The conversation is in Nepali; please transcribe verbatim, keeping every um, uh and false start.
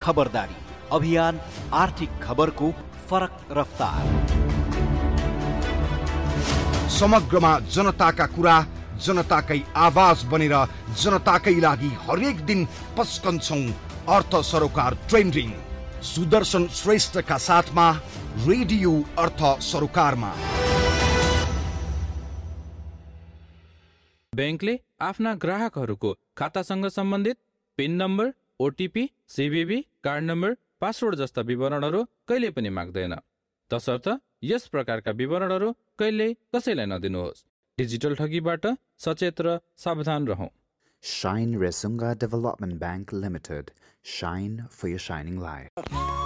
खबरदारी अभियान आर्थिक खबरको फरक रफ्तार। समग्रमा जनताका कुरा, जनताकै आवाज बनेर जनताकै लागि हरेक दिन पस्कन्छौं अर्थ सरोकार ट्रेन्डिङ। सुदर्शन श्रेष्ठका साथमा रेडियो अर्थ सरोकारमा। बैंकले आफ्ना ग्राहकहरूको खातासँग सम्बन्धित pin number, OTP, सीभीबी, card number, password जस्ता विवरणहरू कहिले पनि माग्दैन। तसर्थ यस प्रकारका विवरणहरू कहिले कसैलाई नदिनुहोस्। डिजिटल ठगीबाट सचेत र सावधान रहौं। Shine Resunga Development Bank Limited. Shine for your shining light.